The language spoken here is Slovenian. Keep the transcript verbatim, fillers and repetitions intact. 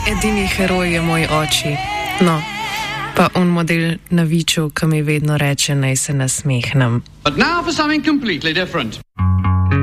edini heroj je moj oči. No, pa on model na Viču, ki mi vedno reče, naj se nasmehnem. But now for something completely different.